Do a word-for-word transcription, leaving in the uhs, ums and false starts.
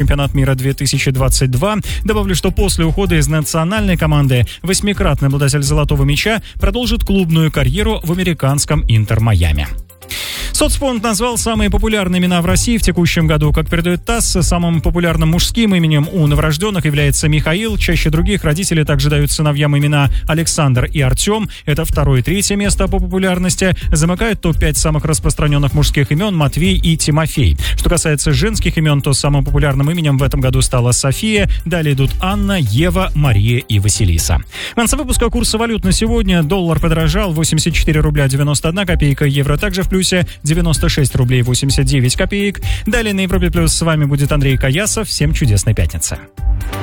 чемпионат мира две тысячи двадцать два. Добавлю, что после ухода из национальной команды восьмикратный обладатель золотого мяча продолжит клубную карьеру в американском Интер Майами. Соцфонд назвал самые популярные имена в России в текущем году. Как передает ТАСС, самым популярным мужским именем у новорожденных является Михаил. Чаще других родители также дают сыновьям имена Александр и Артем. Это второе и третье место по популярности. Замыкают топ пять самых распространенных мужских имен Матвей и Тимофей. Что касается женских имен, то самым популярным именем в этом году стала София. Далее идут Анна, Ева, Мария и Василиса. В конце выпуска курса валют на сегодня. Доллар подорожал, восемьдесят четыре рубля девяносто одна копейка. Евро также в плюсе, девяносто шесть рублей восемьдесят девять копеек. Далее на Европе Плюс с вами будет Андрей Каясов. Всем чудесной пятницы.